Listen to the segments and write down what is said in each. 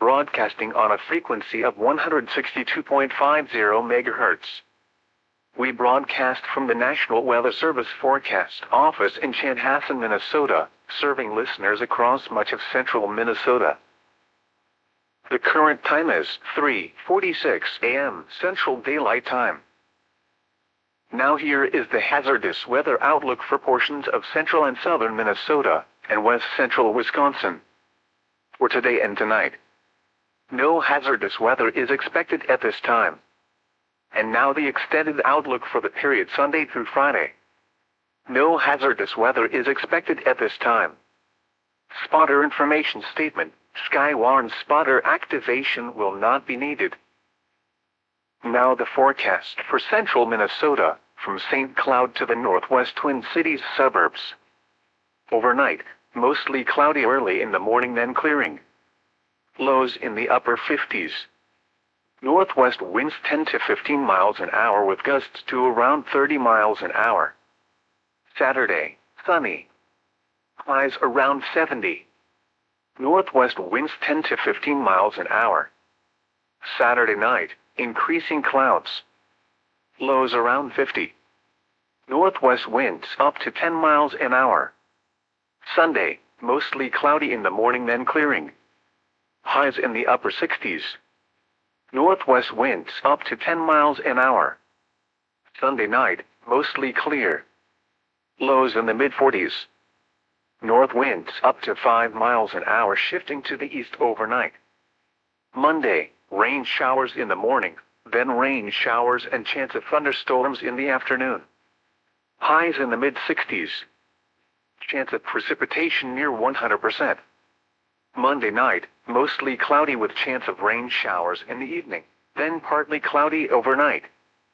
broadcasting on a frequency of 162.50 MHz. We broadcast from the National Weather Service Forecast Office in Chanhassen, Minnesota, serving listeners across much of central Minnesota. The current time is 3:46 a.m. Central Daylight Time. Now here is the hazardous weather outlook for portions of central and southern Minnesota and west central Wisconsin. For today and tonight, no hazardous weather is expected at this time. And now the extended outlook for the period Sunday through Friday. No hazardous weather is expected at this time. Spotter information statement: Skywarn spotter activation will not be needed. Now the forecast for central Minnesota, from St. Cloud to the northwest Twin Cities suburbs. Overnight, mostly cloudy early in the morning, then clearing. Lows in the upper 50s. Northwest winds 10 to 15 miles an hour with gusts to around 30 miles an hour. Saturday, sunny. Highs around 70. Northwest winds 10 to 15 miles an hour. Saturday night, increasing clouds. Lows around 50. Northwest winds up to 10 miles an hour. Sunday, mostly cloudy in the morning, then clearing. Highs in the upper 60s. Northwest winds up to 10 miles an hour. Sunday night, mostly clear. Lows in the mid-40s. North winds up to 5 miles an hour, shifting to the east overnight. Monday, rain showers in the morning, then rain showers and chance of thunderstorms in the afternoon. Highs in the mid-60s. Chance of precipitation near 100%. Monday night, mostly cloudy with chance of rain showers in the evening, then partly cloudy overnight.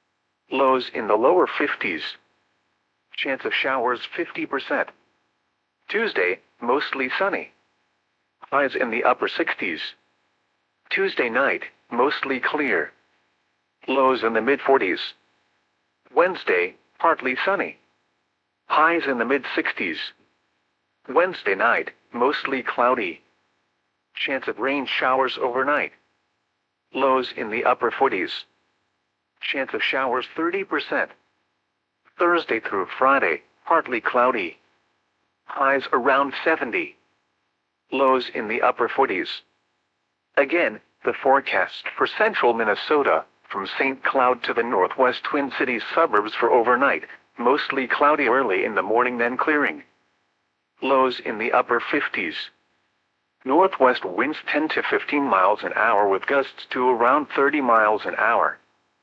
Lows in the lower 50s. Chance of showers 50%. Tuesday, mostly sunny. Highs in the upper 60s. Tuesday night, mostly clear. Lows in the mid-40s. Wednesday, partly sunny. Highs in the mid-60s. Wednesday night, mostly cloudy. Chance of rain showers overnight. Lows in the upper 40s. Chance of showers 30%. Thursday through Friday, partly cloudy. Highs around 70. Lows in the upper 40s. Again, the forecast for central Minnesota, from St. Cloud to the northwest Twin Cities suburbs for overnight, mostly cloudy early in the morning, then clearing. Lows in the upper 50s. Northwest winds 10 to 15 miles an hour with gusts to around 30 miles an hour.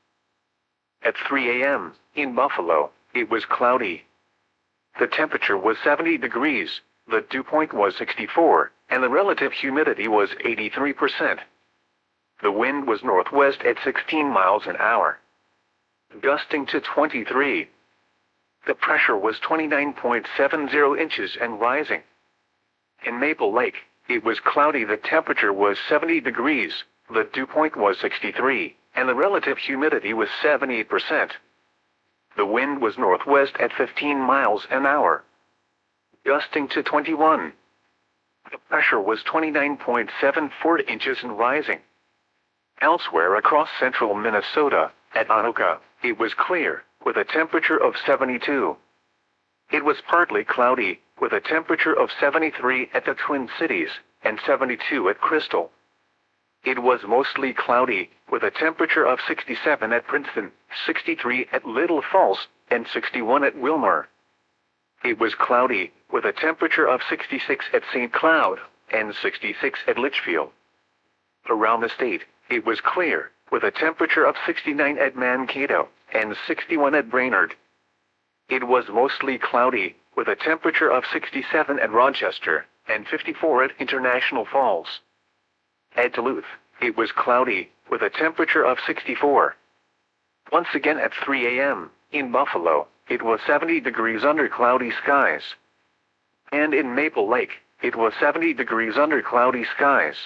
At 3 a.m., in Buffalo, it was cloudy. The temperature was 70 degrees, the dew point was 64, and the relative humidity was 83%. The wind was northwest at 16 miles an hour, gusting to 23. The pressure was 29.70 inches and rising. In Maple Lake, it was cloudy. The temperature was 70 degrees, the dew point was 63, and the relative humidity was 78%. The wind was northwest at 15 miles an hour, gusting to 21. The pressure was 29.74 inches and rising. Elsewhere across central Minnesota, at Anoka, it was clear, with a temperature of 72. It was partly cloudy, with a temperature of 73 at the Twin Cities, and 72 at Crystal. It was mostly cloudy, with a temperature of 67 at Princeton, 63 at Little Falls, and 61 at Wilmer. It was cloudy, with a temperature of 66 at St. Cloud, and 66 at Litchfield. Around the state, it was clear, with a temperature of 69 at Mankato, and 61 at Brainerd. It was mostly cloudy, with a temperature of 67 at Rochester, and 54 at International Falls. At Duluth, it was cloudy, with a temperature of 64. Once again at 3 a.m., in Buffalo, it was 70 degrees under cloudy skies. And in Maple Lake, it was 70 degrees under cloudy skies.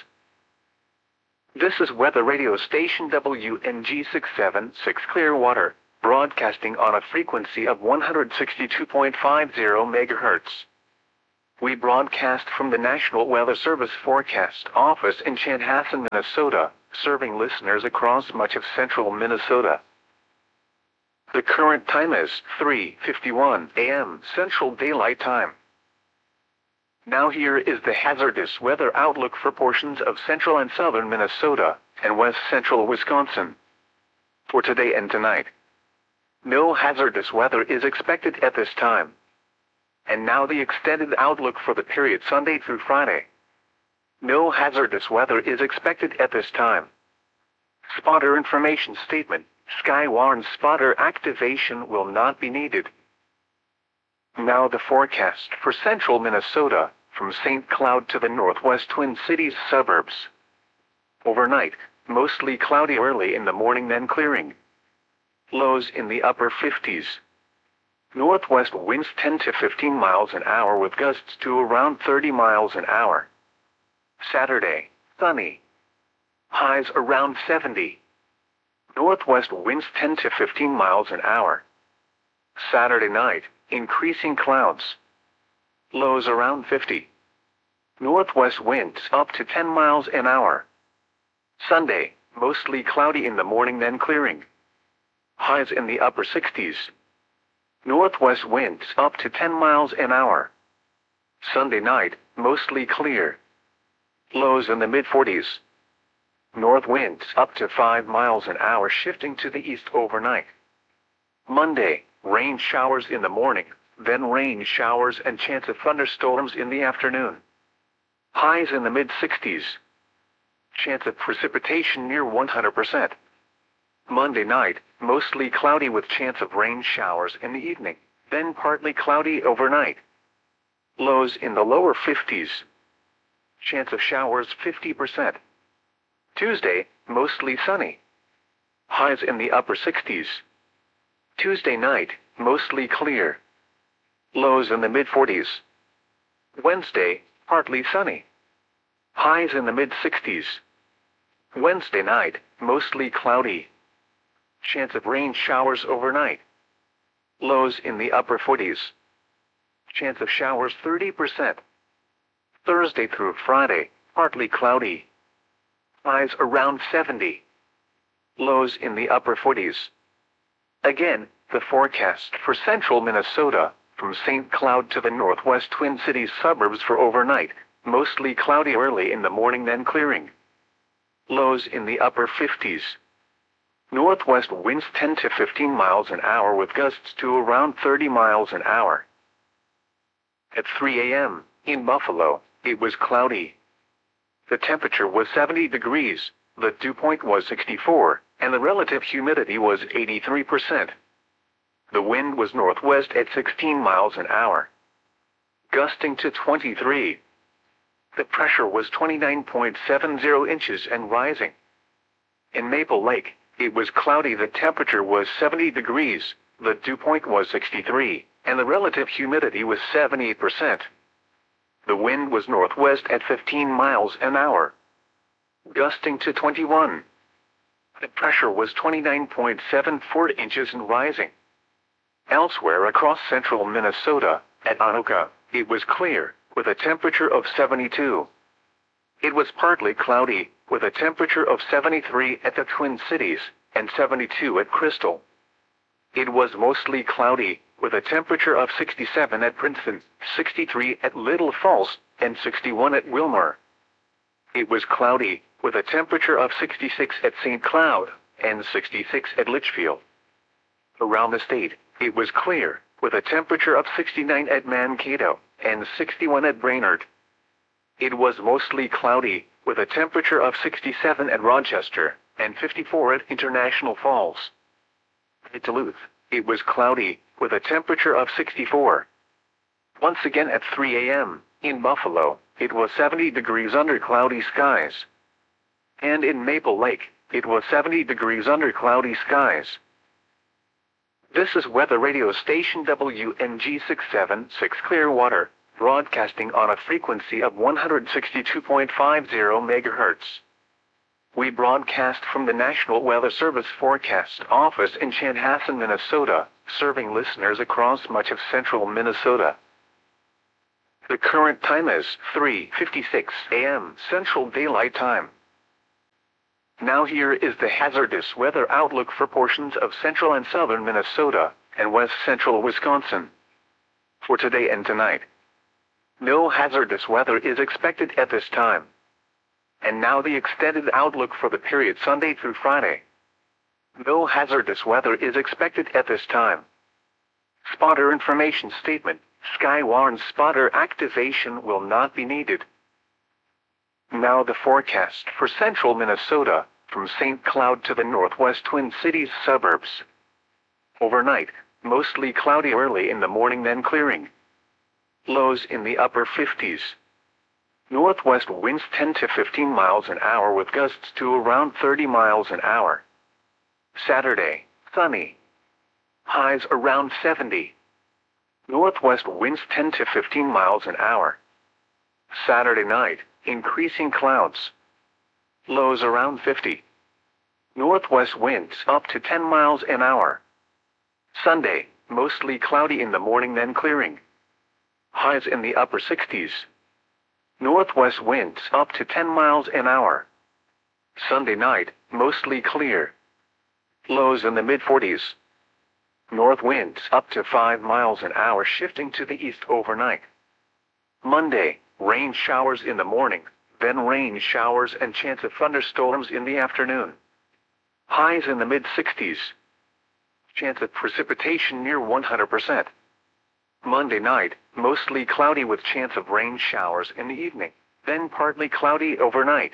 This is Weather Radio Station WNG 676 Clearwater, broadcasting on a frequency of 162.50 MHz. We broadcast from the National Weather Service Forecast Office in Chanhassen, Minnesota, serving listeners across much of central Minnesota. The current time is 3:51 a.m. Central Daylight Time. Now here is the hazardous weather outlook for portions of central and southern Minnesota and west central Wisconsin. For today and tonight, no hazardous weather is expected at this time. And now the extended outlook for the period Sunday through Friday. No hazardous weather is expected at this time. Spotter information statement: Skywarn spotter activation will not be needed. Now the forecast for central Minnesota, from St. Cloud to the northwest Twin Cities suburbs. Overnight, mostly cloudy early in the morning, then clearing. Lows in the upper 50s. Northwest winds 10 to 15 miles an hour with gusts to around 30 miles an hour. Saturday, sunny. Highs around 70. Northwest winds 10 to 15 miles an hour. Saturday night, increasing clouds. Lows around 50. Northwest winds up to 10 miles an hour. Sunday, mostly cloudy in the morning, then clearing. Highs in the upper 60s. Northwest winds up to 10 miles an hour. Sunday night, mostly clear. Lows in the mid-40s. North winds up to 5 miles an hour, shifting to the east overnight. Monday, rain showers in the morning, then rain showers and chance of thunderstorms in the afternoon. Highs in the mid-60s. Chance of precipitation near 100%. Monday night, mostly cloudy with chance of rain showers in the evening, then partly cloudy overnight. Lows in the lower 50s. Chance of showers 50%. Tuesday, mostly sunny. Highs in the upper 60s. Tuesday night, mostly clear. Lows in the mid-40s. Wednesday, partly sunny. Highs in the mid-60s. Wednesday night, mostly cloudy. Chance of rain showers overnight. Lows in the upper 40s. Chance of showers 30%. Thursday through Friday, partly cloudy. Highs around 70. Lows in the upper 40s. Again, the forecast for central Minnesota, from St. Cloud to the northwest Twin Cities suburbs for overnight, mostly cloudy early in the morning, then clearing. Lows in the upper 50s. Northwest winds 10 to 15 miles an hour with gusts to around 30 miles an hour. At 3 a.m., in Buffalo, it was cloudy. The temperature was 70 degrees, the dew point was 64, and the relative humidity was 83%. The wind was northwest at 16 miles an hour, gusting to 23. The pressure was 29.70 inches and rising. In Maple Lake, it was cloudy. The temperature was 70 degrees, the dew point was 63, and the relative humidity was 70%. The wind was northwest at 15 miles an hour, gusting to 21. The pressure was 29.74 inches and rising. Elsewhere across central Minnesota, at Anoka, it was clear, with a temperature of 72. It was partly cloudy, with a temperature of 73 at the Twin Cities, and 72 at Crystal. It was mostly cloudy, with a temperature of 67 at Princeton, 63 at Little Falls, and 61 at Wilmer. It was cloudy, with a temperature of 66 at St. Cloud, and 66 at Litchfield. Around the state, it was clear, with a temperature of 69 at Mankato, and 61 at Brainerd. It was mostly cloudy, with a temperature of 67 at Rochester, and 54 at International Falls. At Duluth, it was cloudy, with a temperature of 64. Once again at 3 a.m., in Buffalo, it was 70 degrees under cloudy skies. And in Maple Lake, it was 70 degrees under cloudy skies. This is weather radio station WNG 676 Clearwater, broadcasting on a frequency of 162.50 MHz. We broadcast from the National Weather Service Forecast Office in Chanhassen, Minnesota, serving listeners across much of central Minnesota. The current time is 3:56 a.m. Central Daylight Time. Now here is the hazardous weather outlook for portions of central and southern Minnesota and west central Wisconsin. For today and tonight, no hazardous weather is expected at this time. And now the extended outlook for the period Sunday through Friday. No hazardous weather is expected at this time. Spotter information statement. Skywarn spotter activation will not be needed. Now the forecast for central Minnesota, from St. Cloud to the northwest Twin Cities suburbs. Overnight, mostly cloudy early in the morning, then clearing. Lows in the upper 50s. Northwest winds 10 to 15 miles an hour with gusts to around 30 miles an hour. Saturday, sunny. Highs around 70. Northwest winds 10 to 15 miles an hour. Saturday night, increasing clouds. Lows around 50. Northwest winds up to 10 miles an hour. Sunday, mostly cloudy in the morning, then clearing. Highs in the upper 60s. Northwest winds up to 10 miles an hour. Sunday night, mostly clear. Lows in the mid-40s. North winds up to 5 miles an hour, shifting to the east overnight. Monday, rain showers in the morning, then rain showers and chance of thunderstorms in the afternoon. Highs in the mid-60s. Chance of precipitation near 100%. Monday night, mostly cloudy with chance of rain showers in the evening, then partly cloudy overnight.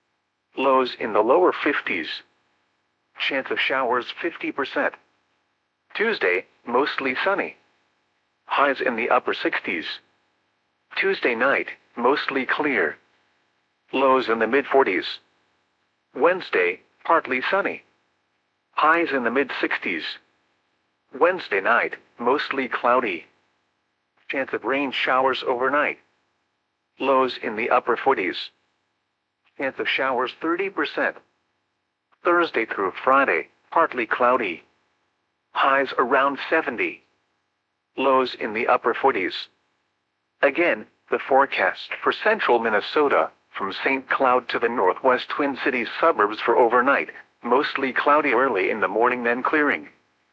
Lows in the lower 50s. Chance of showers 50%. Tuesday, mostly sunny. Highs in the upper 60s. Tuesday night, mostly clear. Lows in the mid-40s. Wednesday, partly sunny. Highs in the mid-60s. Wednesday night, mostly cloudy. Chance of rain showers overnight. Lows in the upper 40s. Chance of showers 30%. Thursday through Friday, partly cloudy. Highs around 70. Lows in the upper 40s. Again, the forecast for central Minnesota, from St. Cloud to the northwest Twin Cities suburbs for overnight, mostly cloudy early in the morning, then clearing.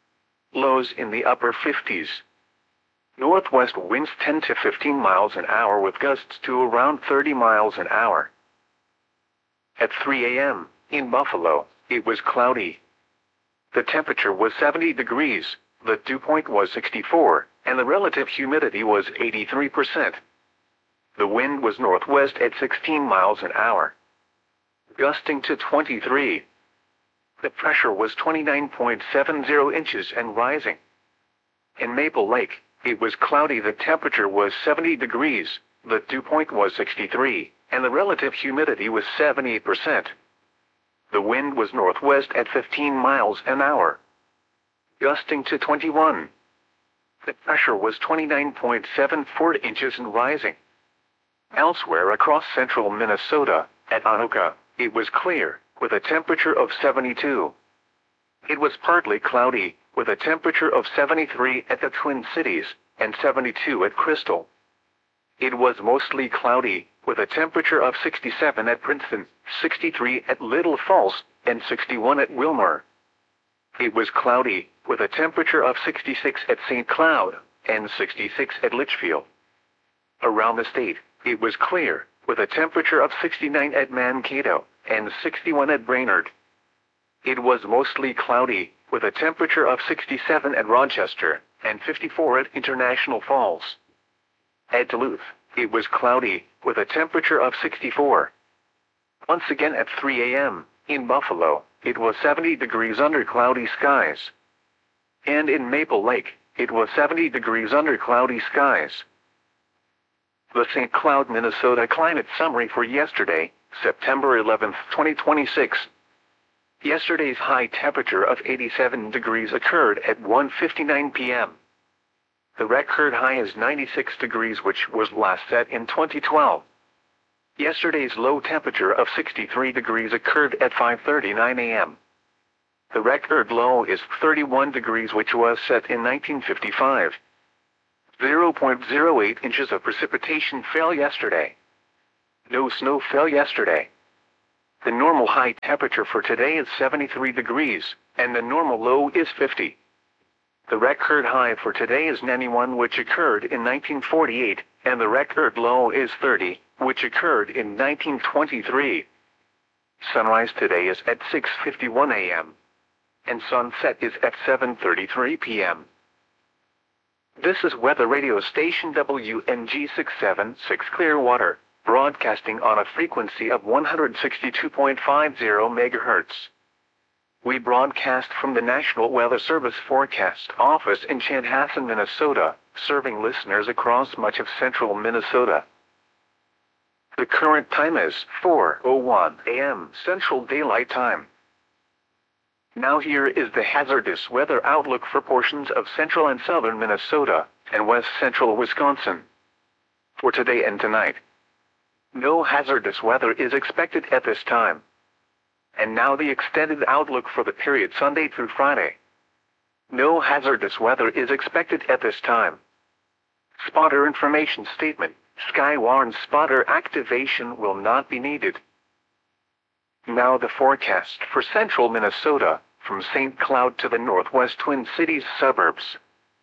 Lows in the upper 50s. Northwest winds 10 to 15 miles an hour with gusts to around 30 miles an hour. At 3 a.m., in Buffalo, it was cloudy. The temperature was 70 degrees, the dew point was 64, and the relative humidity was 83%. The wind was northwest at 16 miles an hour, gusting to 23. The pressure was 29.70 inches and rising. In Maple Lake, it was cloudy. The temperature was 70 degrees, the dew point was 63, and the relative humidity was 78%. The wind was northwest at 15 miles an hour, gusting to 21. The pressure was 29.74 inches and rising. Elsewhere across central Minnesota, at Anoka, it was clear, with a temperature of 72. It was partly cloudy, with a temperature of 73 at the Twin Cities, and 72 at Crystal. It was mostly cloudy, with a temperature of 67 at Princeton, 63 at Little Falls, and 61 at Wilmer. It was cloudy, with a temperature of 66 at St. Cloud, and 66 at Litchfield. Around the state, it was clear, with a temperature of 69 at Mankato, and 61 at Brainerd. It was mostly cloudy, with a temperature of 67 at Rochester, and 54 at International Falls. At Duluth, it was cloudy, with a temperature of 64. Once again at 3 a.m., in Buffalo, it was 70 degrees under cloudy skies. And in Maple Lake, it was 70 degrees under cloudy skies. The St. Cloud, Minnesota climate summary for yesterday, September 11, 2026. Yesterday's high temperature of 87 degrees occurred at 1:59 p.m. The record high is 96 degrees, which was last set in 2012. Yesterday's low temperature of 63 degrees occurred at 5:39 a.m. The record low is 31 degrees, which was set in 1955. 0.08 inches of precipitation fell yesterday. No snow fell yesterday. The normal high temperature for today is 73 degrees, and the normal low is 50. The record high for today is 91, which occurred in 1948, and the record low is 30, which occurred in 1923. Sunrise today is at 6:51 a.m. and sunset is at 7:33 p.m. This is weather radio station WNG 676 Clearwater, broadcasting on a frequency of 162.50 MHz. We broadcast from the National Weather Service Forecast Office in Chanhassen, Minnesota, serving listeners across much of central Minnesota. The current time is 4:01 a.m. Central Daylight Time. Now here is the hazardous weather outlook for portions of central and southern Minnesota and west central Wisconsin. For today and tonight, no hazardous weather is expected at this time. And now the extended outlook for the period Sunday through Friday. No hazardous weather is expected at this time. Spotter information statement. Skywarn spotter activation will not be needed. Now the forecast for central Minnesota, from St. Cloud to the northwest Twin Cities suburbs.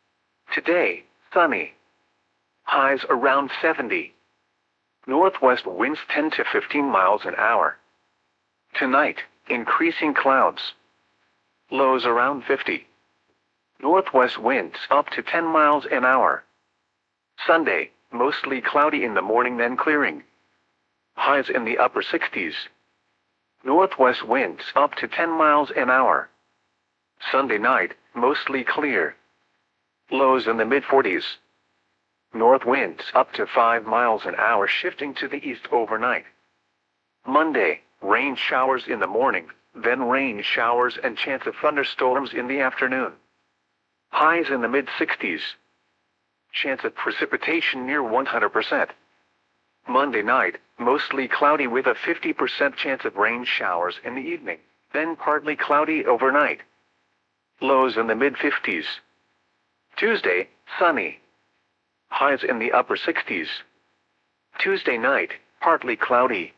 Today, sunny. Highs around 70. Northwest winds 10 to 15 miles an hour. Tonight, increasing clouds. Lows around 50. Northwest winds up to 10 miles an hour. Sunday, mostly cloudy in the morning then clearing. Highs in the upper 60s. Northwest winds up to 10 miles an hour. Sunday night, mostly clear. Lows in the mid-40s. North winds up to 5 miles an hour shifting to the east overnight. Monday, rain showers in the morning, then rain showers and chance of thunderstorms in the afternoon. Highs in the mid-60s. Chance of precipitation near 100%. Monday night, mostly cloudy with a 50% chance of rain showers in the evening, then partly cloudy overnight. Lows in the mid-50s. Tuesday, sunny. Highs in the upper 60s. Tuesday night, partly cloudy.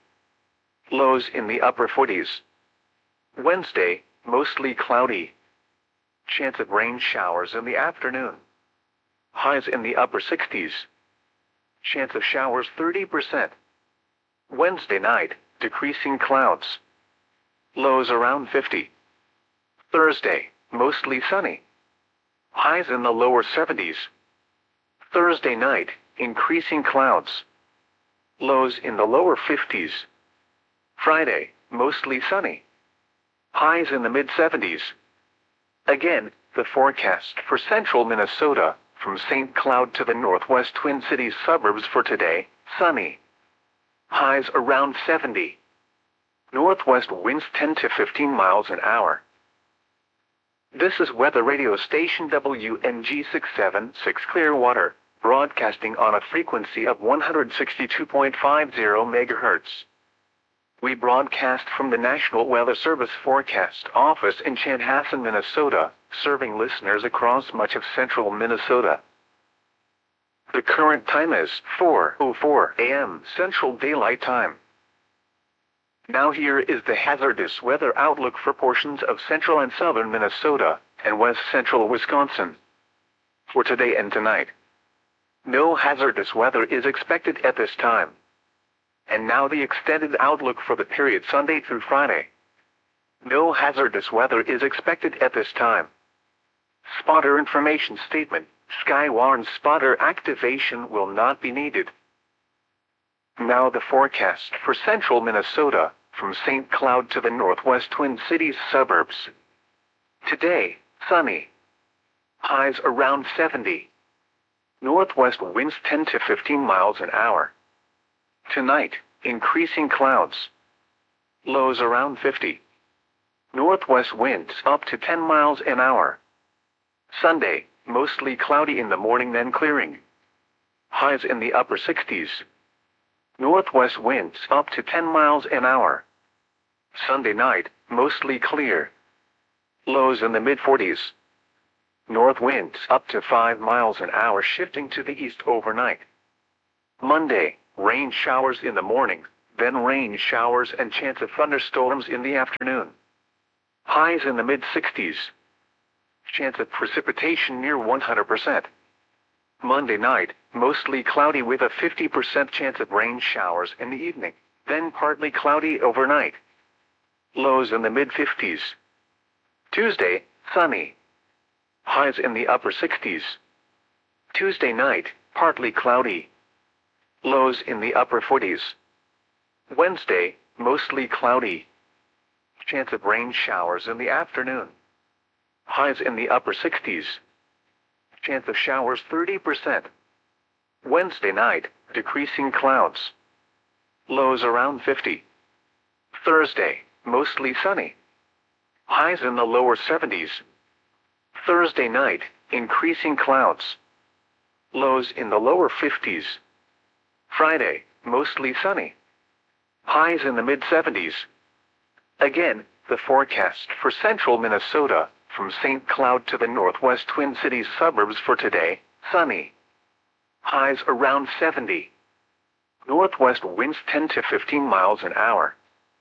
Lows in the upper 40s. Wednesday, mostly cloudy. Chance of rain showers in the afternoon. Highs in the upper 60s. Chance of showers 30%. Wednesday night, decreasing clouds. Lows around 50. Thursday, mostly sunny. Highs in the lower 70s. Thursday night, increasing clouds. Lows in the lower 50s. Friday, mostly sunny. Highs in the mid-70s. Again, the forecast for central Minnesota, from St. Cloud to the northwest Twin Cities suburbs for today, sunny. Highs around 70. Northwest winds 10 to 15 miles an hour. This is weather radio station WNG 676 Clearwater, broadcasting on a frequency of 162.50 MHz. We broadcast from the National Weather Service Forecast Office in Chanhassen, Minnesota, serving listeners across much of central Minnesota. The current time is 4:04 a.m. Central Daylight Time. Now here is the hazardous weather outlook for portions of central and southern Minnesota and west central Wisconsin. For today and tonight, no hazardous weather is expected at this time. And now the extended outlook for the period Sunday through Friday. No hazardous weather is expected at this time. Spotter information statement. Skywarn spotter activation will not be needed. Now the forecast for central Minnesota, from St. Cloud to the northwest Twin Cities suburbs. Today, sunny. Highs around 70. Northwest winds 10 to 15 miles an hour. Tonight, increasing clouds. Lows around 50. Northwest winds up to 10 miles an hour. Sunday, mostly cloudy in the morning then clearing. Highs in the upper 60s. Northwest winds up to 10 miles an hour. Sunday night, mostly clear. Lows in the mid-40s. North winds up to 5 miles an hour shifting to the east overnight. Monday, rain showers in the morning, then rain showers and chance of thunderstorms in the afternoon. Highs in the mid-60s. Chance of precipitation near 100%. Monday night, mostly cloudy with a 50% chance of rain showers in the evening, then partly cloudy overnight. Lows in the mid-50s. Tuesday, sunny. Highs in the upper 60s. Tuesday night, partly cloudy. Lows in the upper 40s. Wednesday, mostly cloudy. Chance of rain showers in the afternoon. Highs in the upper 60s. Chance of showers 30%. Wednesday night, decreasing clouds. Lows around 50. Thursday, mostly sunny. Highs in the lower 70s. Thursday night, increasing clouds. Lows in the lower 50s. Friday, mostly sunny. Highs in the mid-70s. Again, the forecast for central Minnesota, from St. Cloud to the northwest Twin Cities suburbs for today, sunny. Highs around 70. Northwest winds 10 to 15 miles an hour.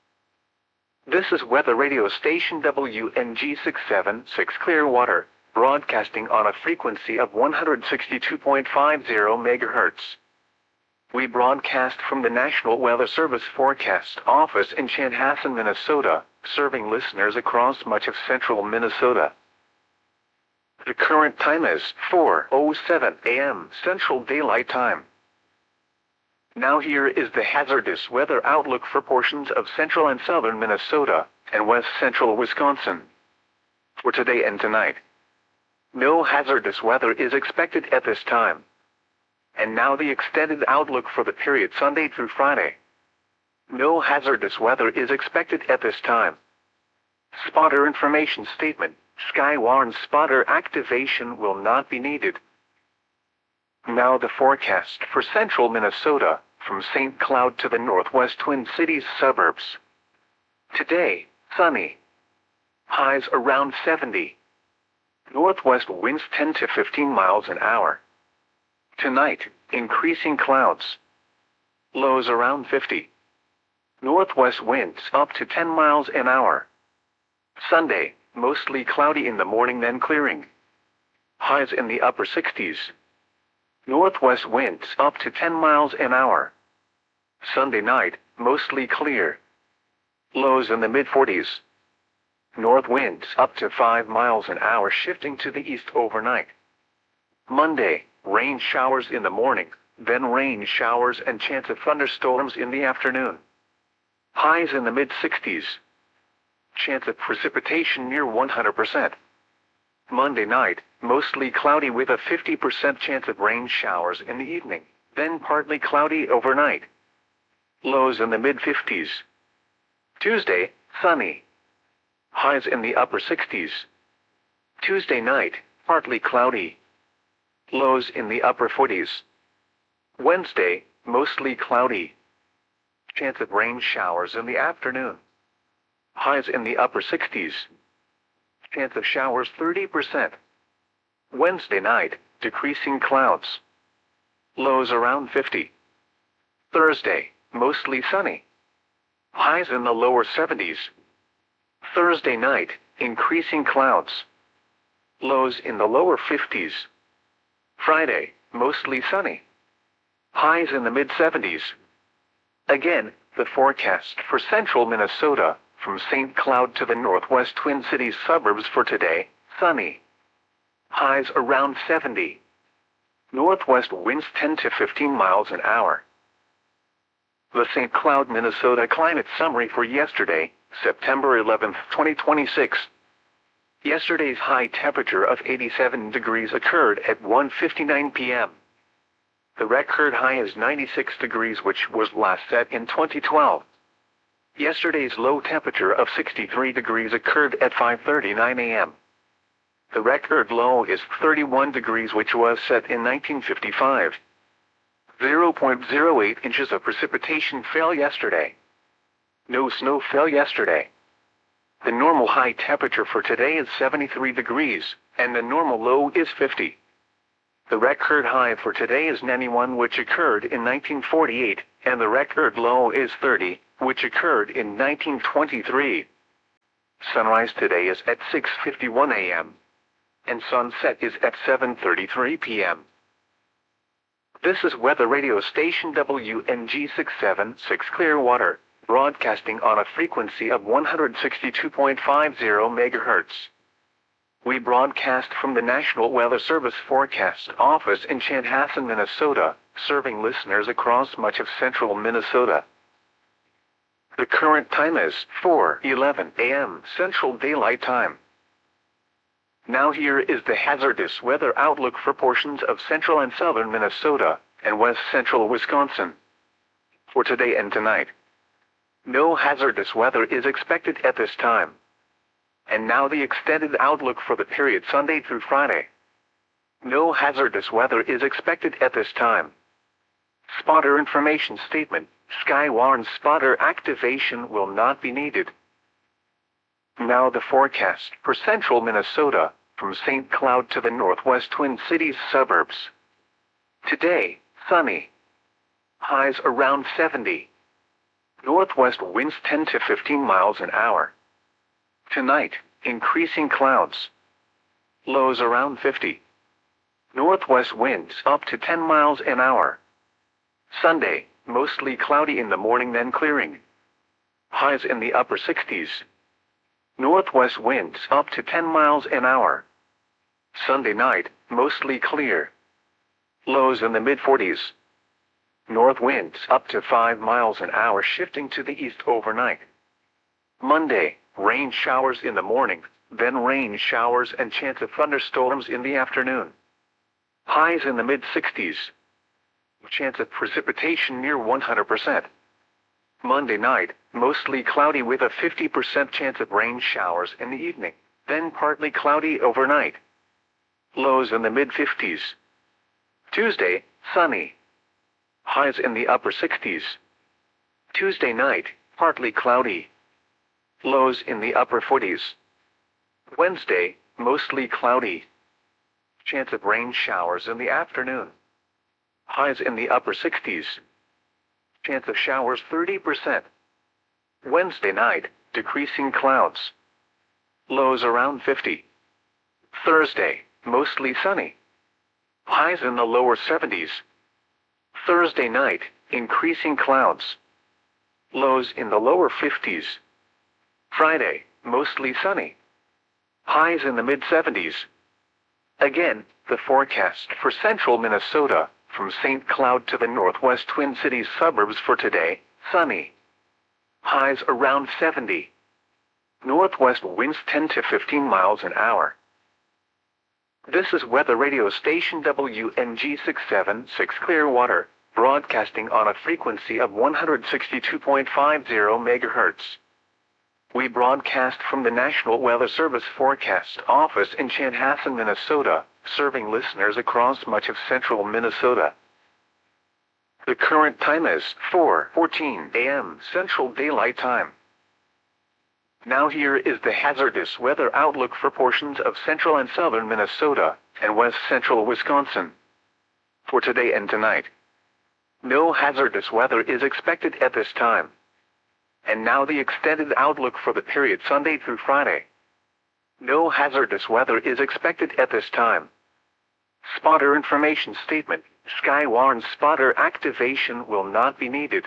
This is weather radio station WNG 676 Clearwater, broadcasting on a frequency of 162.50 MHz. We broadcast from the National Weather Service Forecast Office in Chanhassen, Minnesota, serving listeners across much of central Minnesota. The current time is 4:07 a.m. Central Daylight Time. Now here is the hazardous weather outlook for portions of central and southern Minnesota and west central Wisconsin. For today and tonight, no hazardous weather is expected at this time. And now the extended outlook for the period Sunday through Friday. No hazardous weather is expected at this time. Spotter information statement: Skywarn spotter activation will not be needed. Now the forecast for central Minnesota, from St. Cloud to the northwest Twin Cities suburbs. Today, sunny. Highs around 70. Northwest winds 10 to 15 miles an hour. Tonight, increasing clouds. Lows around 50. Northwest winds up to 10 miles an hour. Sunday, mostly cloudy in the morning then clearing. Highs in the upper 60s. Northwest winds up to 10 miles an hour. Sunday night, mostly clear. Lows in the mid-40s. North winds up to 5 miles an hour shifting to the east overnight. Monday, rain showers in the morning, then rain showers and chance of thunderstorms in the afternoon. Highs in the mid-60s. Chance of precipitation near 100%. Monday night, mostly cloudy with a 50% chance of rain showers in the evening, then partly cloudy overnight. Lows in the mid-50s. Tuesday, sunny. Highs in the upper 60s. Tuesday night, partly cloudy. Lows in the upper 40s. Wednesday, mostly cloudy. Chance of rain showers in the afternoon. Highs in the upper 60s. Chance of showers 30%. Wednesday night, decreasing clouds. Lows around 50. Thursday, mostly sunny. Highs in the lower 70s. Thursday night, increasing clouds. Lows in the lower 50s. Friday, mostly sunny. Highs in the mid-70s. Again, the forecast for central Minnesota, from St. Cloud to the northwest Twin Cities suburbs for today, sunny. Highs around 70. Northwest winds 10 to 15 miles an hour. The St. Cloud, Minnesota climate summary for yesterday, September 11, 2026. Yesterday's high temperature of 87 degrees occurred at 1:59 p.m. The record high is 96 degrees, which was last set in 2012. Yesterday's low temperature of 63 degrees occurred at 5:39 a.m. The record low is 31 degrees, which was set in 1955. 0.08 inches of precipitation fell yesterday. No snow fell yesterday. The normal high temperature for today is 73 degrees, and the normal low is 50. The record high for today is 91, which occurred in 1948, and the record low is 30, which occurred in 1923. Sunrise today is at 6:51 a.m. and sunset is at 7:33 p.m. This is weather radio station WNG 676 Clearwater, broadcasting on a frequency of 162.50 MHz. We broadcast from the National Weather Service Forecast Office in Chanhassen, Minnesota, serving listeners across much of central Minnesota. The current time is 4:11 a.m. Central Daylight Time. Now here is the hazardous weather outlook for portions of central and southern Minnesota and west central Wisconsin. For today and tonight, no hazardous weather is expected at this time. And now the extended outlook for the period Sunday through Friday. No hazardous weather is expected at this time. Spotter information statement: Sky warns spotter activation will not be needed. Now the forecast for central Minnesota, from St. Cloud to the northwest Twin Cities suburbs. Today, sunny. Highs around 70. Northwest winds 10 to 15 miles an hour. Tonight, increasing clouds. Lows around 50. Northwest winds up to 10 miles an hour. Sunday, mostly cloudy in the morning then clearing. Highs in the upper 60s. Northwest winds up to 10 miles an hour. Sunday night, mostly clear. Lows in the mid-40s. North winds up to 5 miles an hour shifting to the east overnight. Monday, rain showers in the morning, then rain showers and chance of thunderstorms in the afternoon. Highs in the mid-60s. Chance of precipitation near 100%. Monday night, mostly cloudy with a 50% chance of rain showers in the evening, then partly cloudy overnight. Lows in the mid-50s. Tuesday, sunny. Highs in the upper 60s. Tuesday night, partly cloudy. Lows in the upper 40s. Wednesday, mostly cloudy. Chance of rain showers in the afternoon. Highs in the upper 60s. Chance of showers 30%. Wednesday night, decreasing clouds. Lows around 50. Thursday, mostly sunny. Highs in the lower 70s. Thursday night, increasing clouds. Lows in the lower 50s. Friday, mostly sunny. Highs in the mid-70s. Again, the forecast for central Minnesota, from St. Cloud to the northwest Twin Cities suburbs for today, sunny. Highs around 70. Northwest winds 10 to 15 miles an hour. This is weather radio station WNG 676 Clearwater, broadcasting on a frequency of 162.50 MHz. We broadcast from the National Weather Service Forecast Office in Chanhassen, Minnesota, serving listeners across much of central Minnesota. The current time is 4:14 a.m. Central Daylight Time. Now here is the hazardous weather outlook for portions of central and southern Minnesota and west central Wisconsin. For today and tonight, no hazardous weather is expected at this time. And now the extended outlook for the period Sunday through Friday. No hazardous weather is expected at this time. Spotter information statement: Sky warns spotter activation will not be needed.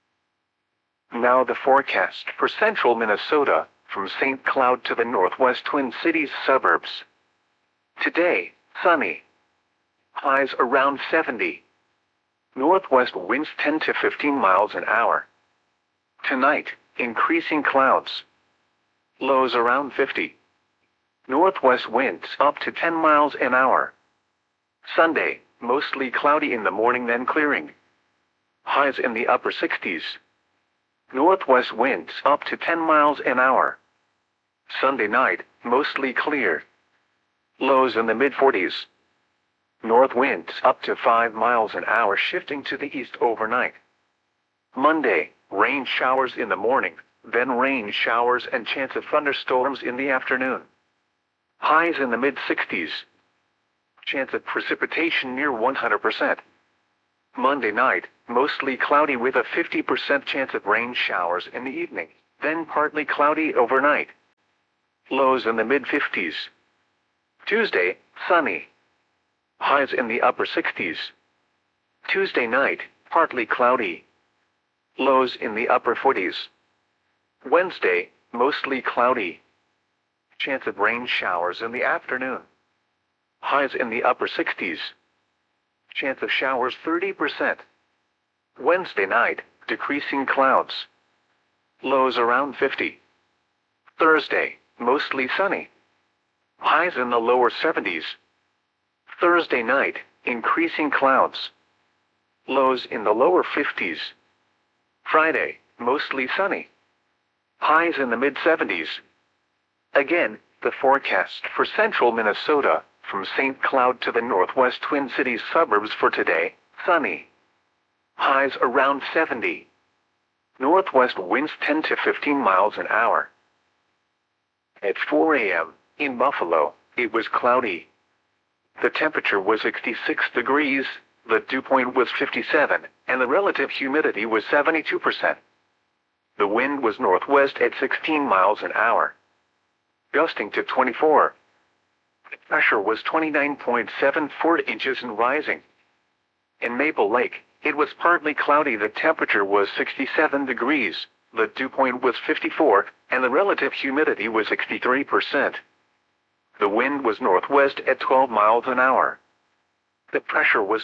Now the forecast for central Minnesota, from St. Cloud to the northwest Twin Cities suburbs. Today, sunny. Highs around 70. Northwest winds 10 to 15 miles an hour. Tonight, increasing clouds. Lows around 50. Northwest winds up to 10 miles an hour. Sunday, mostly cloudy in the morning then clearing. Highs in the upper 60s. Northwest winds up to 10 miles an hour. Sunday night, mostly clear. Lows in the mid-40s. North winds up to 5 miles an hour shifting to the east overnight. Monday, rain showers in the morning, then rain showers and chance of thunderstorms in the afternoon. Highs in the mid-60s. Chance of precipitation near 100%. Monday night, mostly cloudy with a 50% chance of rain showers in the evening, then partly cloudy overnight. Lows in the mid-50s. Tuesday, sunny. Highs in the upper 60s. Tuesday night, partly cloudy. Lows in the upper 40s. Wednesday, mostly cloudy. Chance of rain showers in the afternoon. Highs in the upper 60s. Chance of showers 30%. Wednesday night, decreasing clouds. Lows around 50. Thursday, mostly sunny. Highs in the lower 70s. Thursday night, increasing clouds. Lows in the lower 50s. Friday, mostly sunny. Highs in the mid-70s. Again, the forecast for central Minnesota, from St. Cloud to the northwest Twin Cities suburbs for today, sunny. Highs around 70. Northwest winds 10 to 15 miles an hour. At 4 a.m., in Buffalo, it was cloudy. The temperature was 66 degrees, the dew point was 57, and the relative humidity was 72%. The wind was northwest at 16 miles an hour, gusting to 24. The pressure was 29.74 inches and rising. In Maple Lake, it was partly cloudy. The temperature was 67 degrees, the dew point was 54, and the relative humidity was 63%. The wind was northwest at 12 miles an hour. The pressure was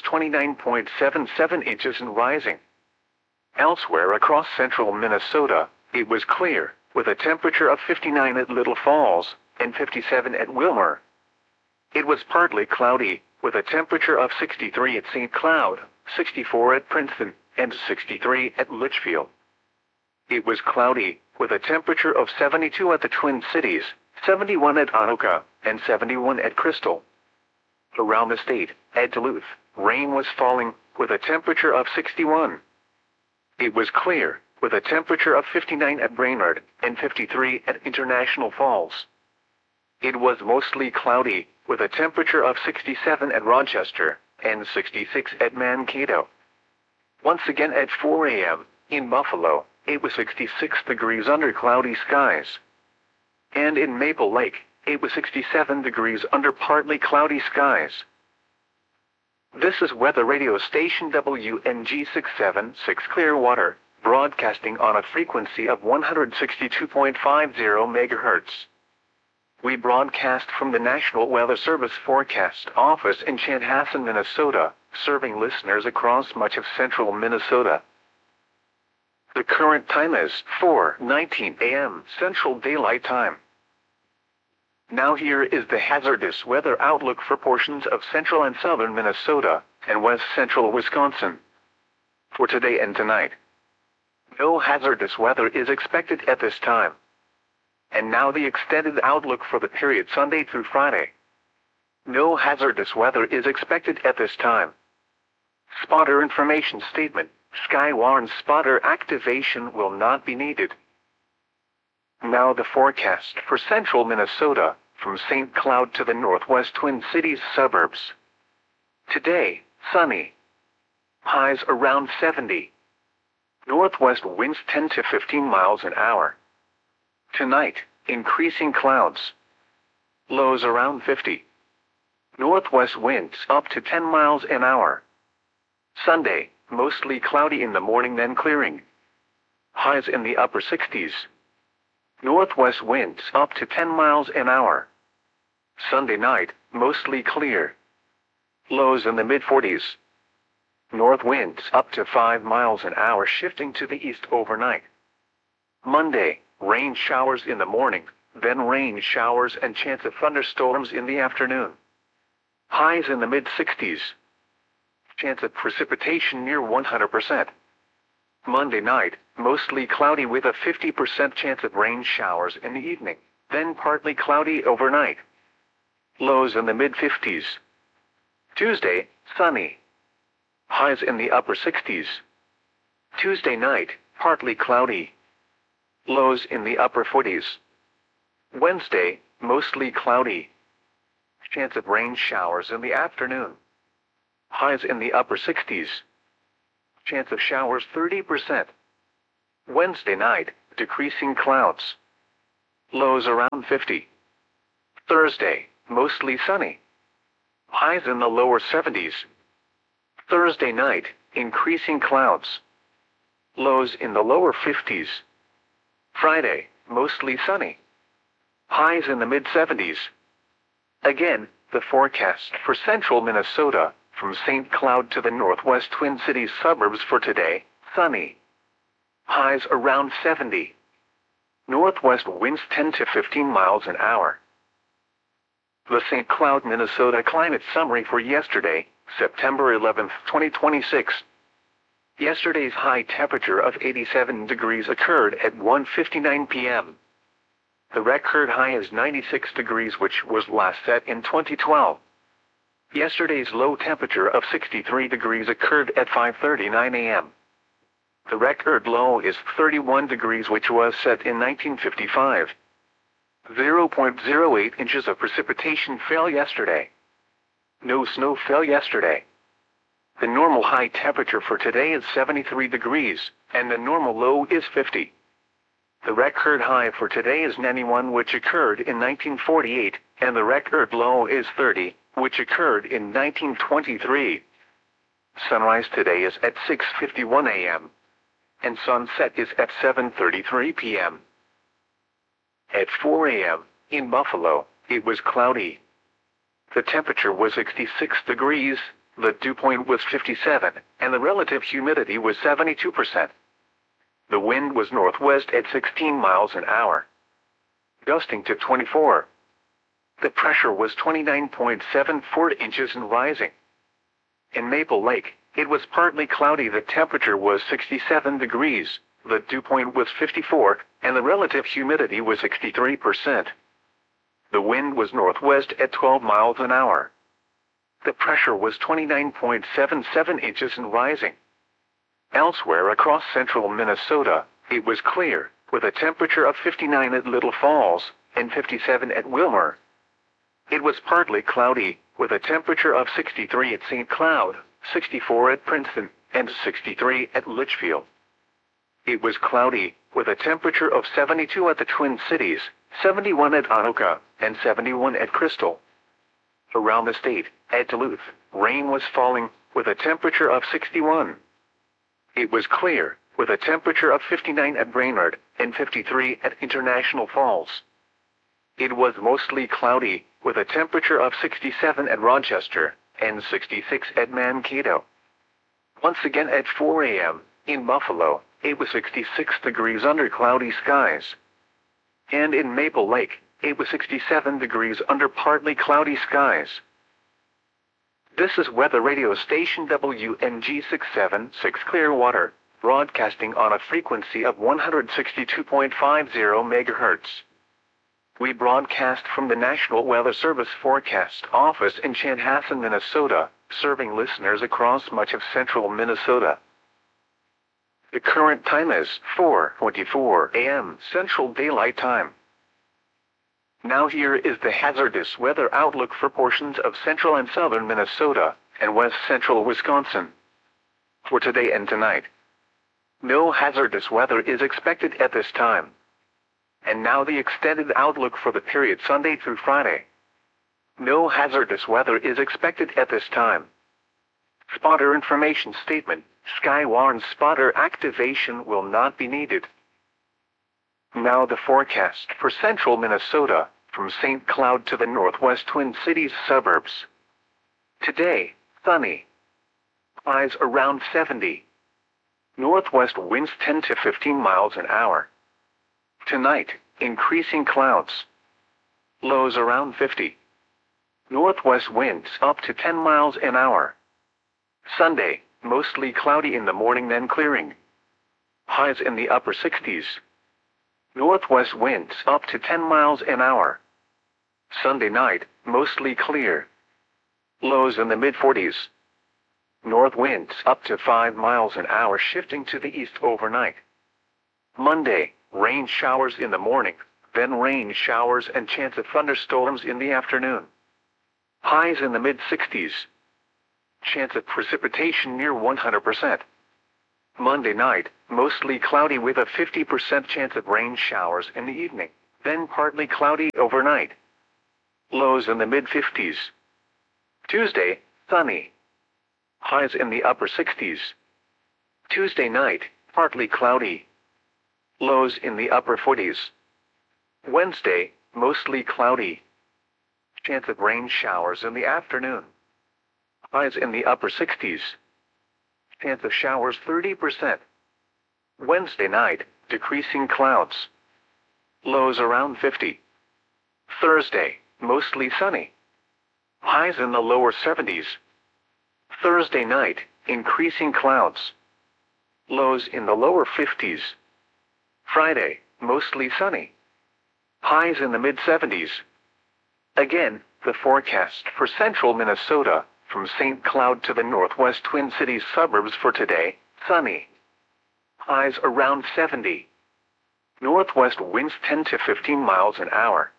29.77 inches and rising. Elsewhere across central Minnesota, it was clear, with a temperature of 59 at Little Falls and 57 at Wilmer. It was partly cloudy, with a temperature of 63 at St. Cloud, 64 at Princeton, and 63 at Litchfield. It was cloudy, with a temperature of 72 at the Twin Cities, 71 at Anoka, and 71 at Crystal. Around the state, at Duluth, rain was falling, with a temperature of 61. It was clear, with a temperature of 59 at Brainerd, and 53 at International Falls. It was mostly cloudy, with a temperature of 67 at Rochester, and 66 at Mankato. Once again at 4 a.m., in Buffalo, it was 66 degrees under cloudy skies. And in Maple Lake, it was 67 degrees under partly cloudy skies. This is weather radio station WNG 676 Clearwater, broadcasting on a frequency of 162.50 MHz. We broadcast from the National Weather Service Forecast Office in Chanhassen, Minnesota, serving listeners across much of central Minnesota. The current time is 4:19 a.m. Central Daylight Time. Now here is the hazardous weather outlook for portions of central and southern Minnesota and west central Wisconsin. For today and tonight, no hazardous weather is expected at this time. And now the extended outlook for the period Sunday through Friday. No hazardous weather is expected at this time. Spotter information statement: Skywarn spotter activation will not be needed. Now the forecast for central Minnesota, from St. Cloud to the northwest Twin Cities suburbs. Today, sunny. Highs around 70. Northwest winds 10 to 15 miles an hour. Tonight, increasing clouds. Lows around 50. Northwest winds up to 10 miles an hour. Sunday, mostly cloudy in the morning then clearing. Highs in the upper 60s. Northwest winds up to 10 miles an hour. Sunday night, mostly clear. Lows in the mid-40s. North winds up to 5 miles an hour shifting to the east overnight. Monday, rain showers in the morning, then rain showers and chance of thunderstorms in the afternoon. Highs in the mid-60s. Chance of precipitation near 100%. Monday night, mostly cloudy with a 50% chance of rain showers in the evening, then partly cloudy overnight. Lows in the mid-50s. Tuesday, sunny. Highs in the upper 60s. Tuesday night, partly cloudy. Lows in the upper 40s. Wednesday, mostly cloudy. Chance of rain showers in the afternoon. Highs in the upper 60s. Chance of showers 30%. Wednesday night, decreasing clouds. Lows around 50. Thursday, mostly sunny. Highs in the lower 70s. Thursday night, increasing clouds. Lows in the lower 50s. Friday, mostly sunny. Highs in the mid-70s. Again, the forecast for central Minnesota, from St. Cloud to the northwest Twin Cities suburbs for today, sunny. Highs around 70. Northwest winds 10 to 15 miles an hour. The St. Cloud, Minnesota climate summary for yesterday, September 11, 2026. Yesterday's high temperature of 87 degrees occurred at 1:59 p.m. The record high is 96 degrees, which was last set in 2012. Yesterday's low temperature of 63 degrees occurred at 5:39 a.m. The record low is 31 degrees, which was set in 1955. 0.08 inches of precipitation fell yesterday. No snow fell yesterday. The normal high temperature for today is 73 degrees, and the normal low is 50. The record high for today is 91, which occurred in 1948, and the record low is 30, which occurred in 1923. Sunrise today is at 6:51 a.m. and sunset is at 7:33 p.m. At 4 a.m., in Buffalo, it was cloudy. The temperature was 66 degrees, the dew point was 57, and the relative humidity was 72%. The wind was northwest at 16 miles an hour, gusting to 24. The pressure was 29.74 inches and rising. In Maple Lake, it was partly cloudy. The temperature was 67 degrees, the dew point was 54, and the relative humidity was 63%. The wind was northwest at 12 miles an hour. The pressure was 29.77 inches and rising. Elsewhere across central Minnesota, it was clear, with a temperature of 59 at Little Falls and 57 at Wilmer. It was partly cloudy, with a temperature of 63 at St. Cloud, 64 at Princeton, and 63 at Litchfield. It was cloudy, with a temperature of 72 at the Twin Cities, 71 at Anoka, and 71 at Crystal. Around the state, at Duluth, rain was falling, with a temperature of 61. It was clear, with a temperature of 59 at Brainerd, and 53 at International Falls. It was mostly cloudy, with a temperature of 67 at Rochester, and 66 at Mankato. Once again at 4 a.m., in Buffalo, it was 66 degrees under cloudy skies. And in Maple Lake, it was 67 degrees under partly cloudy skies. This is weather radio station WNG 676 Clearwater, broadcasting on a frequency of 162.50 MHz. We broadcast from the National Weather Service Forecast Office in Chanhassen, Minnesota, serving listeners across much of central Minnesota. The current time is 4:24 a.m. Central Daylight Time. Now here is the hazardous weather outlook for portions of central and southern Minnesota and west central Wisconsin. For today and tonight, no hazardous weather is expected at this time. And now the extended outlook for the period Sunday through Friday. No hazardous weather is expected at this time. Spotter information statement: Skywarn spotter activation will not be needed. Now the forecast for central Minnesota, from St. Cloud to the northwest Twin Cities suburbs. Today, sunny. Highs around 70. Northwest winds 10 to 15 miles an hour. Tonight, increasing clouds. Lows around 50. Northwest winds up to 10 miles an hour. Sunday, mostly cloudy in the morning, then clearing. Highs in the upper 60s. Northwest winds up to 10 miles an hour. Sunday night, mostly clear. Lows in the mid-40s. North winds up to 5 miles an hour, shifting to the east overnight. Monday, rain showers in the morning, then rain showers and chance of thunderstorms in the afternoon. Highs in the mid-60s. Chance of precipitation near 100%. Monday night, mostly cloudy with a 50% chance of rain showers in the evening, then partly cloudy overnight. Lows in the mid-50s. Tuesday, sunny. Highs in the upper 60s. Tuesday night, partly cloudy. Lows in the upper 40s. Wednesday, mostly cloudy. Chance of rain showers in the afternoon. Highs in the upper 60s. Chance of showers 30%. Wednesday night, decreasing clouds. Lows around 50. Thursday, mostly sunny. Highs in the lower 70s. Thursday night, increasing clouds. Lows in the lower 50s. Friday, mostly sunny. Highs in the mid-70s. Again, the forecast for central Minnesota, from St. Cloud to the northwest Twin Cities suburbs for today, sunny. Highs around 70. Northwest winds 10 to 15 miles an hour.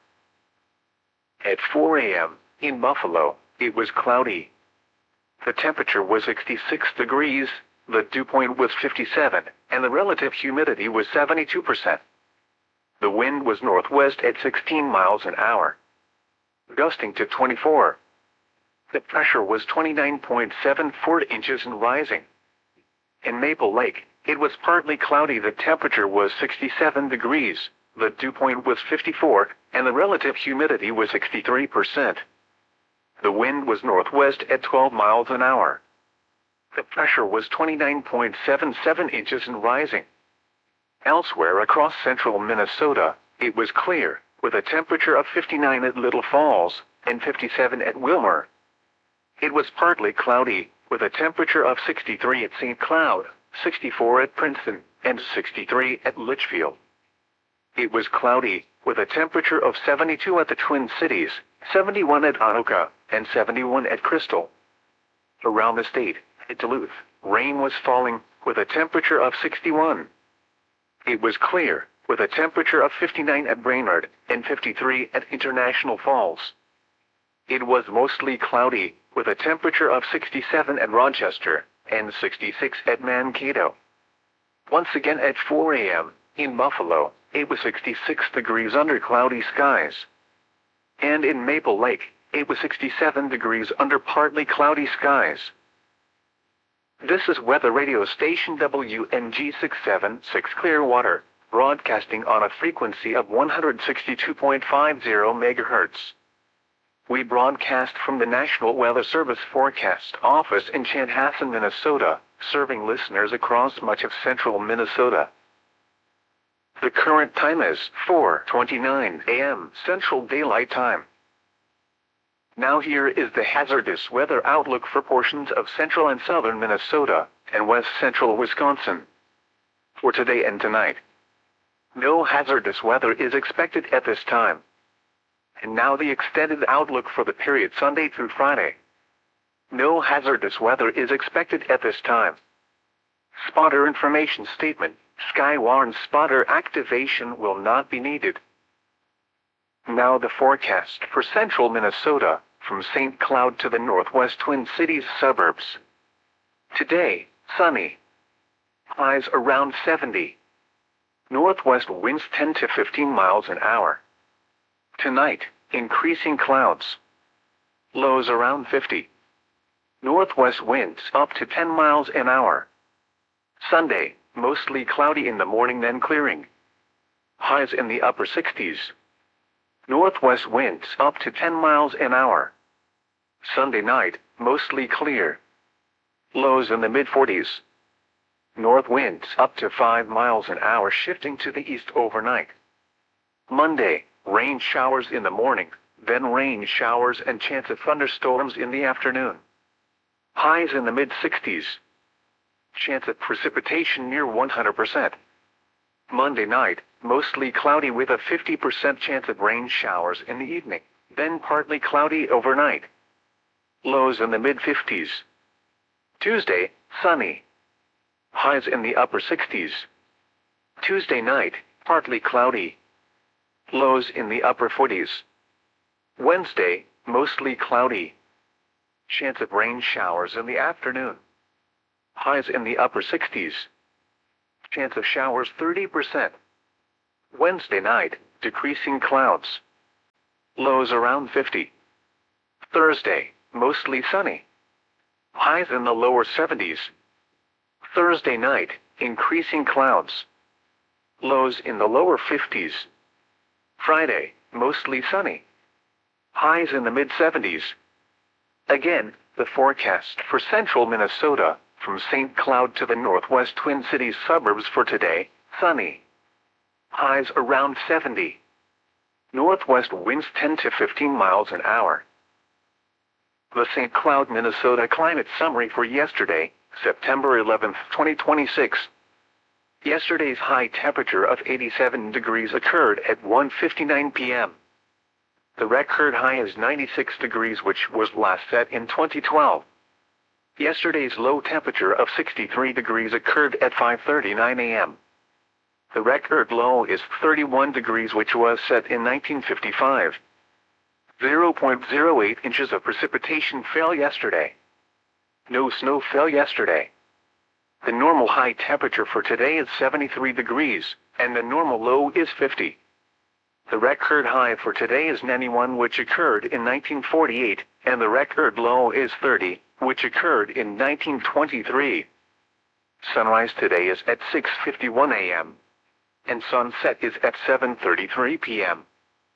At 4 a.m., in Buffalo, it was cloudy. The temperature was 66 degrees, the dew point was 57, and the relative humidity was 72%. The wind was northwest at 16 miles an hour, gusting to 24. The pressure was 29.74 inches and rising. In Maple Lake, it was partly cloudy. The temperature was 67 degrees, the dew point was 54, and the relative humidity was 63%. The wind was northwest at 12 miles an hour. The pressure was 29.77 inches and rising. Elsewhere across central Minnesota, it was clear, with a temperature of 59 at Little Falls and 57 at Wilmer. It was partly cloudy, with a temperature of 63 at St. Cloud, 64 at Princeton, and 63 at Litchfield. It was cloudy, with a temperature of 72 at the Twin Cities, 71 at Anoka, and 71 at Crystal. Around the state, at Duluth, rain was falling, with a temperature of 61. It was clear, with a temperature of 59 at Brainerd, and 53 at International Falls. It was mostly cloudy, with a temperature of 67 at Rochester, and 66 at Mankato. Once again at 4 a.m., in Buffalo, it was 66 degrees under cloudy skies. And in Maple Lake, it was 67 degrees under partly cloudy skies. This is weather radio station WMG 676 Clearwater, broadcasting on a frequency of 162.50 MHz. We broadcast from the National Weather Service Forecast Office in Chanhassen, Minnesota, serving listeners across much of central Minnesota. The current time is 4:29 a.m. Central Daylight Time. Now here is the hazardous weather outlook for portions of central and southern Minnesota and west central Wisconsin. For today and tonight, no hazardous weather is expected at this time. And now the extended outlook for the period Sunday through Friday. No hazardous weather is expected at this time. Spotter information statement: Skywarn spotter activation will not be needed. Now the forecast for central Minnesota, from St. Cloud to the northwest Twin Cities suburbs. Today, sunny. Highs around 70. Northwest winds 10 to 15 miles an hour. Tonight, increasing clouds. Lows around 50. Northwest winds up to 10 miles an hour. Sunday, mostly cloudy in the morning then clearing. Highs in the upper 60s. Northwest winds up to 10 miles an hour. Sunday night, mostly clear. Lows in the mid-40s. North winds up to 5 miles an hour shifting to the east overnight. Monday, rain showers in the morning, then rain showers and chance of thunderstorms in the afternoon. Highs in the mid-60s. Chance of precipitation near 100%. Monday night, mostly cloudy with a 50% chance of rain showers in the evening, then partly cloudy overnight. Lows in the mid-50s. Tuesday, sunny. Highs in the upper 60s. Tuesday night, partly cloudy. Lows in the upper 40s. Wednesday, mostly cloudy. Chance of rain showers in the afternoon. Highs in the upper 60s. Chance of showers 30%. Wednesday night, decreasing clouds. Lows around 50. Thursday, mostly sunny. Highs in the lower 70s. Thursday night, increasing clouds. Lows in the lower 50s. Friday, mostly sunny. Highs in the mid-70s. Again, the forecast for central Minnesota, from St. Cloud to the northwest Twin Cities suburbs for today, sunny. Highs around 70. Northwest winds 10 to 15 miles an hour. The St. Cloud, Minnesota climate summary for yesterday, September 11, 2026. Yesterday's high temperature of 87 degrees occurred at 1:59 p.m. The record high is 96 degrees, which was last set in 2012. Yesterday's low temperature of 63 degrees occurred at 5:39 a.m. The record low is 31 degrees, which was set in 1955. 0.08 inches of precipitation fell yesterday. No snow fell yesterday. The normal high temperature for today is 73 degrees, and the normal low is 50. The record high for today is 91, which occurred in 1948, and the record low is 30, which occurred in 1923. Sunrise today is at 6:51 a.m. and sunset is at 7:33 p.m.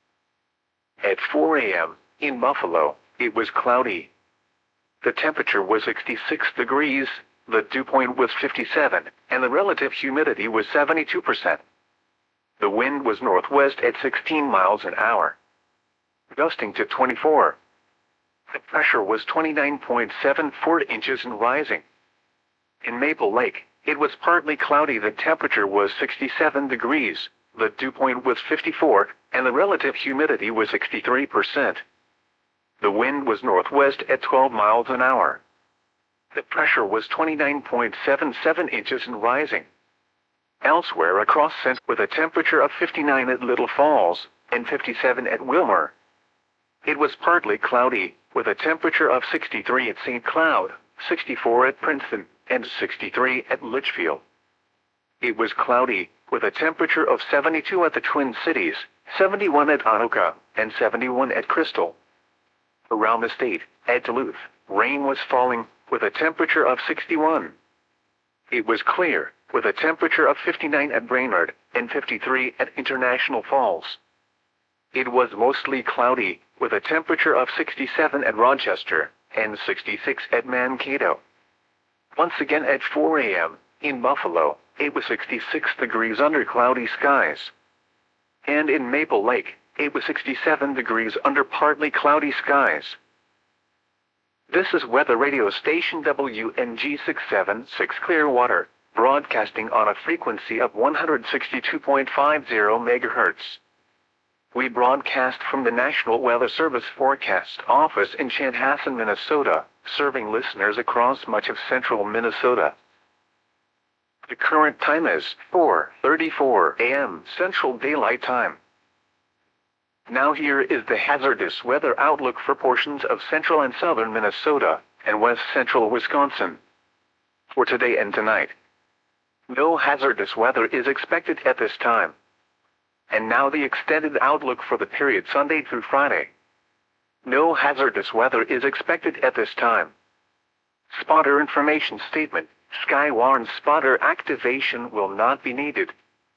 At 4 a.m., in Buffalo, it was cloudy. The temperature was 66 degrees, the dew point was 57, and the relative humidity was 72%. The wind was northwest at 16 miles an hour, gusting to 24. The pressure was 29.74 inches and rising. In Maple Lake, it was partly cloudy. The temperature was 67 degrees, the dew point was 54, and the relative humidity was 63%. The wind was northwest at 12 miles an hour. The pressure was 29.77 inches and rising. Elsewhere across Central, with a temperature of 59 at Little Falls and 57 at Wilmer. It was partly cloudy, with a temperature of 63 at St. Cloud, 64 at Princeton, and 63 at Litchfield. It was cloudy, with a temperature of 72 at the Twin Cities, 71 at Anoka, and 71 at Crystal. Around the state, at Duluth, rain was falling, with a temperature of 61. It was clear, with a temperature of 59 at Brainerd, and 53 at International Falls. It was mostly cloudy, with a temperature of 67 at Rochester, and 66 at Mankato. Once again at 4 a.m., in Buffalo, it was 66 degrees under cloudy skies. And in Maple Lake, it was 67 degrees under partly cloudy skies. This is weather radio station WNG 676 Clearwater, broadcasting on a frequency of 162.50 MHz. We broadcast from the National Weather Service Forecast Office in Chanhassen, Minnesota, serving listeners across much of central Minnesota. The current time is 4:34 a.m. Central Daylight Time. Now here is the hazardous weather outlook for portions of central and southern Minnesota and west central Wisconsin. For today and tonight, no hazardous weather is expected at this time. And now the extended outlook for the period Sunday through Friday. No hazardous weather is expected at this time. Spotter information statement: Skywarn spotter activation will not be needed.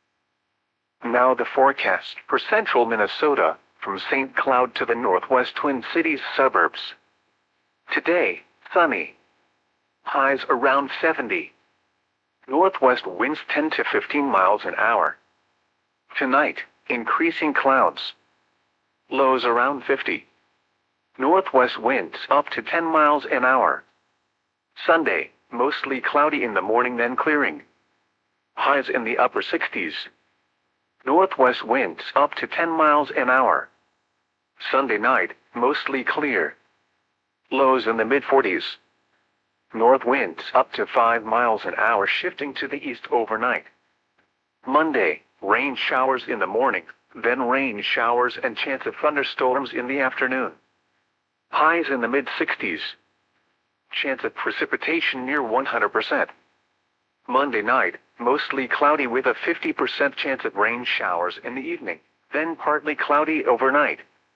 Now the forecast for central Minnesota, from St. Cloud to the northwest Twin Cities suburbs. Today, sunny. Highs around 70. Northwest winds 10 to 15 miles an hour. Tonight, increasing clouds. Lows around 50. Northwest winds up to 10 miles an hour. Sunday, mostly cloudy in the morning, then clearing. Highs in the upper 60s. Northwest winds up to 10 miles an hour. Sunday night, mostly clear. Lows in the mid-40s. North winds up to 5 miles an hour, shifting to the east overnight. Monday, Rain showers in the morning, then rain showers and chance of thunderstorms in the afternoon. Highs in the mid-60s. Chance of precipitation near 100%. Monday night, mostly cloudy with a 50% chance of rain showers in the evening, then partly cloudy overnight.